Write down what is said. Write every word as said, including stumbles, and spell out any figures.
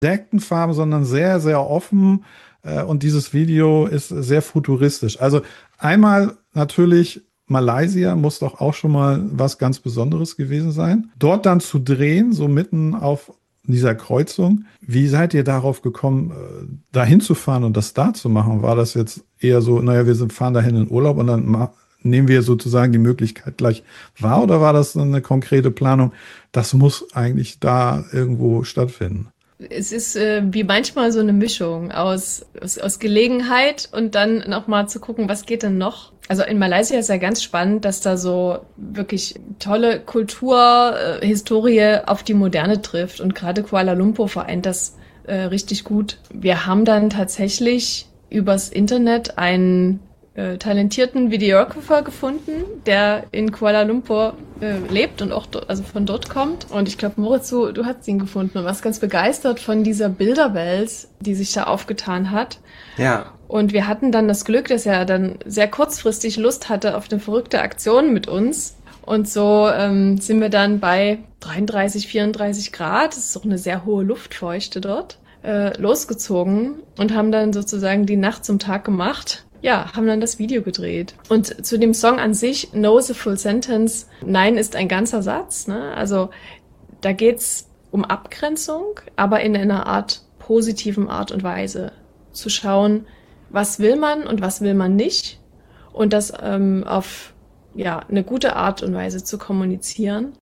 verdeckten Farben, sondern sehr, sehr offen. Äh, und dieses Video ist sehr futuristisch. Also einmal natürlich Malaysia muss doch auch schon mal was ganz Besonderes gewesen sein. Dort dann zu drehen, so mitten auf dieser Kreuzung. Wie seid ihr darauf gekommen, äh, da hinzufahren und das da zu machen? War das jetzt eher so, naja, wir sind, fahren dahin in Urlaub und dann ma- nehmen wir sozusagen die Möglichkeit gleich wahr? Oder war das eine konkrete Planung? Das muss eigentlich da irgendwo stattfinden. Es ist äh, wie manchmal so eine Mischung aus, aus, aus Gelegenheit und dann nochmal zu gucken, was geht denn noch? Also in Malaysia ist ja ganz spannend, dass da so wirklich tolle Kultur, äh, Historie auf die Moderne trifft. Und gerade Kuala Lumpur vereint das äh, richtig gut. Wir haben dann tatsächlich übers Internet einen äh, talentierten Videographer gefunden, der in Kuala Lumpur äh, lebt und auch do- also von dort kommt. Und ich glaube, Moritz, du, du hast ihn gefunden und warst ganz begeistert von dieser Bilderwelt, die sich da aufgetan hat. Ja, Und wir hatten dann das Glück, dass er dann sehr kurzfristig Lust hatte auf eine verrückte Aktion mit uns. Und so ähm, sind wir dann bei dreiunddreißig, vierunddreißig Grad, das ist auch eine sehr hohe Luftfeuchte dort, äh, losgezogen und haben dann sozusagen die Nacht zum Tag gemacht. Ja, haben dann das Video gedreht. Und zu dem Song an sich, No is a full sentence, Nein ist ein ganzer Satz. Ne? Also da geht's um Abgrenzung, aber in einer Art positiven Art und Weise. Zu schauen, was will man und was will man nicht und das ähm, auf ja eine gute Art und Weise zu kommunizieren.